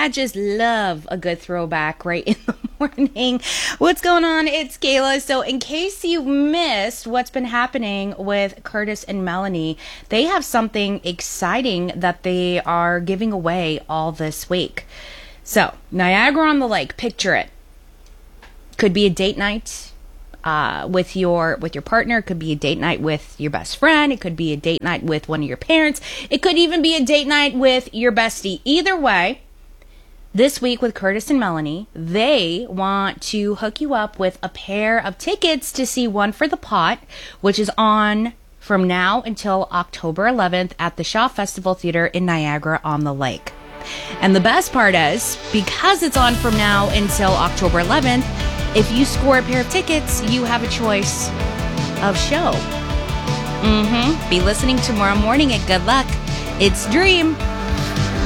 I just love a good throwback right in the morning. What's going on? It's Kayla. So in case you missed what's been happening with Curtis and Melanie, they have something exciting that they are giving away all this week. So Niagara on the Lake, picture it. Could be a date night with your partner. It could be a date night with your best friend. It could be a date night with one of your parents. It could even be a date night with your bestie. Either way, this week with Curtis and Melanie, they want to hook you up with a pair of tickets to see One for the Pot, which is on from now until October 11th at the Shaw Festival Theater in Niagara on the Lake. And the best part is, because it's on from now until October 11th, if you score a pair of tickets, you have a choice of show. Be listening tomorrow morning at Good Luck. It's Dream.